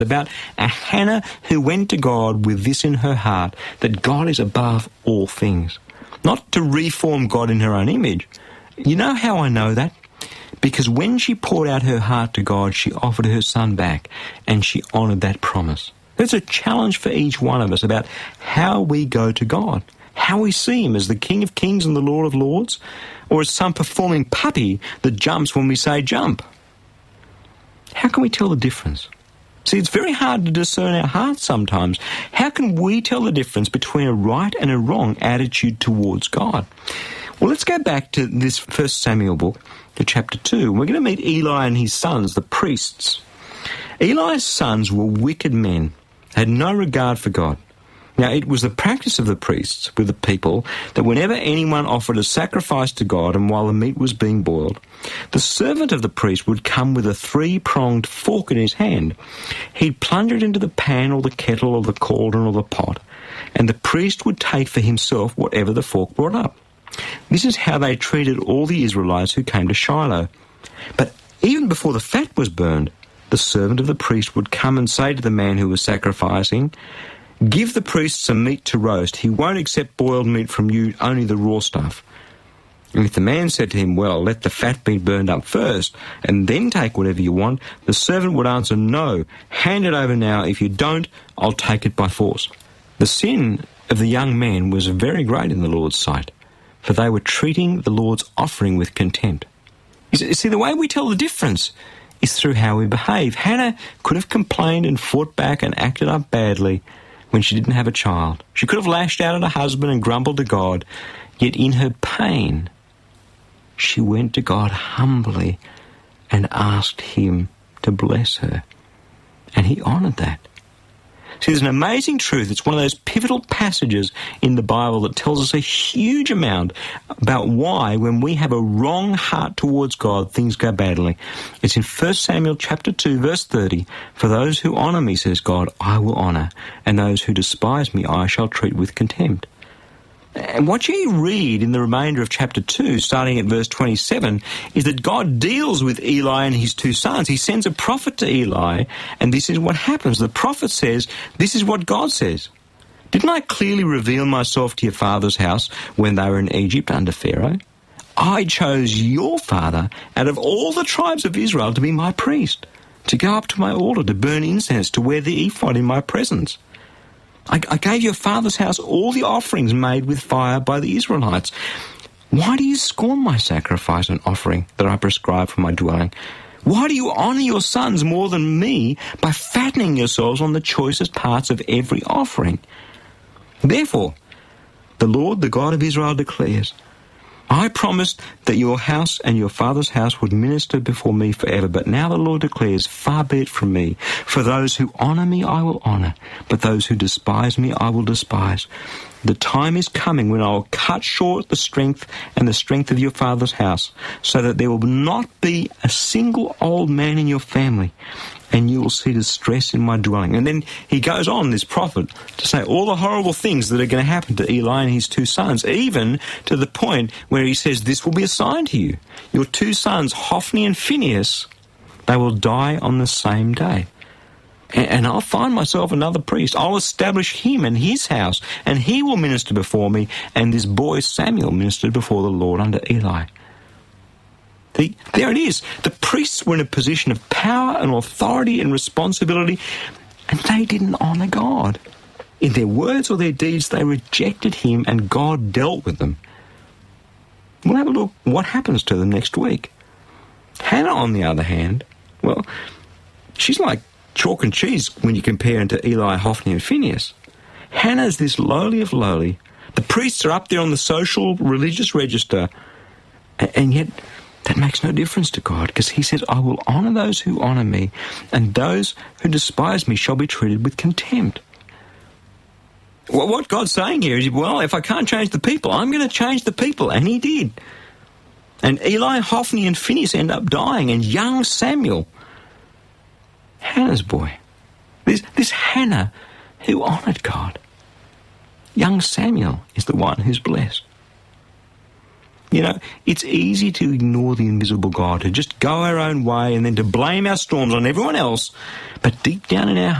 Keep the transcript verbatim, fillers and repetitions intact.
about a Hannah who went to God with this in her heart, that God is above all things. Not to reform God in her own image. You know how I know that? Because when she poured out her heart to God, she offered her son back, and she honoured that promise. There's a challenge for each one of us about how we go to God, how we see him as the King of Kings and the Lord of Lords, or as some performing puppy that jumps when we say jump. How can we tell the difference? See, it's very hard to discern our hearts sometimes. How can we tell the difference between a right and a wrong attitude towards God? Well, let's go back to this First Samuel book, to chapter two. We're going to meet Eli and his sons, the priests. Eli's sons were wicked men, had no regard for God. Now, it was the practice of the priests with the people that whenever anyone offered a sacrifice to God and while the meat was being boiled, the servant of the priest would come with a three-pronged fork in his hand. He'd plunge it into the pan or the kettle or the cauldron or the pot, and the priest would take for himself whatever the fork brought up. This is how they treated all the Israelites who came to Shiloh. But even before the fat was burned, the servant of the priest would come and say to the man who was sacrificing, "Give the priest some meat to roast. He won't accept boiled meat from you, only the raw stuff." And if the man said to him, "Well, let the fat be burned up first, and then take whatever you want," the servant would answer, "No, hand it over now. If you don't, I'll take it by force." The sin of the young men was very great in the Lord's sight, for they were treating the Lord's offering with contempt. You see, the way we tell the difference is through how we behave. Hannah could have complained and fought back and acted up badly when she didn't have a child. She could have lashed out at her husband and grumbled to God, yet in her pain, she went to God humbly and asked him to bless her. And he honoured that. See, there's an amazing truth. It's one of those pivotal passages in the Bible that tells us a huge amount about why, when we have a wrong heart towards God, things go badly. It's in First Samuel chapter two, verse thirty. "For those who honour me, says God, I will honour, and those who despise me I shall treat with contempt." And what you read in the remainder of chapter two, starting at verse twenty-seven, is that God deals with Eli and his two sons. He sends a prophet to Eli, and this is what happens. The prophet says, "This is what God says. Didn't I clearly reveal myself to your father's house when they were in Egypt under Pharaoh? I chose your father out of all the tribes of Israel to be my priest, to go up to my altar, to burn incense, to wear the ephod in my presence. I, I gave your father's house all the offerings made with fire by the Israelites. Why do you scorn my sacrifice and offering that I prescribe for my dwelling? Why do you honour your sons more than me by fattening yourselves on the choicest parts of every offering? Therefore, the Lord, the God of Israel, declares, I promised that your house and your father's house would minister before me forever. But now the Lord declares, far be it from me. For those who honour me I will honour, but those who despise me I will despise. The time is coming when I will cut short the strength and the strength of your father's house, so that there will not be a single old man in your family, and you will see distress in my dwelling. And then he goes on, this prophet, to say all the horrible things that are going to happen to Eli and his two sons, even to the point where he says, this will be a sign to you. Your two sons, Hophni and Phinehas, they will die on the same day. And I'll find myself another priest. I'll establish him and his house, and he will minister before me. And this boy Samuel ministered before the Lord under Eli. The, there it is. The priests were in a position of power and authority and responsibility, and they didn't honour God. In their words or their deeds, they rejected him, and God dealt with them. We'll have a look what happens to them next week. Hannah, on the other hand, well, she's like chalk and cheese when you compare her to Eli, Hophni and Phinehas. Hannah's this lowly of lowly. The priests are up there on the social, religious register, and yet that makes no difference to God, because he says, I will honour those who honour me, and those who despise me shall be treated with contempt. Well, what God's saying here is, well, if I can't change the people, I'm going to change the people, and he did. And Eli, Hophni and Phinehas end up dying, and young Samuel, Hannah's boy, this, this Hannah who honoured God, young Samuel is the one who's blessed. You know, it's easy to ignore the invisible God, to just go our own way and then to blame our storms on everyone else. But deep down in our